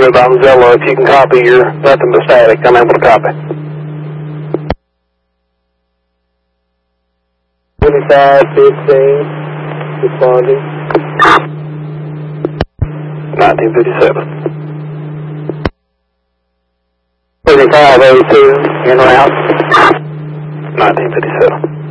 David on Zillow. If you can copy, you're nothing but static. I'm able to copy. 2515, responding. 1957. 3502, en route. 1957.